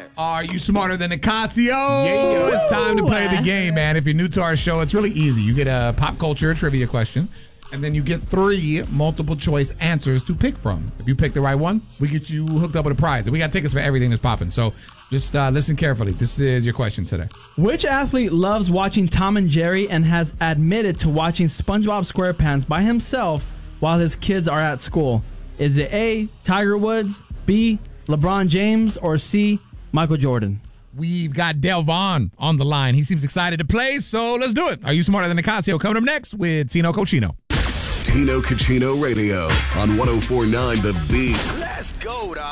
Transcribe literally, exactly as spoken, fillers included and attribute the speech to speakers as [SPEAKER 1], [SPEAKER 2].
[SPEAKER 1] Are you smarter than Nicasio? Yeah. It's time to play the game, man. If you're new to our show, it's really easy. You get a pop culture trivia question, and then you get three multiple choice answers to pick from. If you pick the right one, we get you hooked up with a prize. And we got tickets for everything that's popping. So just uh, listen carefully. This is your question today.
[SPEAKER 2] Which athlete loves watching Tom and Jerry and has admitted to watching SpongeBob SquarePants by himself while his kids are at school? Is it A, Tiger Woods, B, LeBron James, or C, Michael Jordan?
[SPEAKER 1] We've got Delvon on the line. He seems excited to play, so let's do it. Are you smarter than Nicasio? Coming up next with Tino Cochino.
[SPEAKER 3] Tino Cochino Radio on one oh four point nine The Beat.
[SPEAKER 4] Let's go, dog.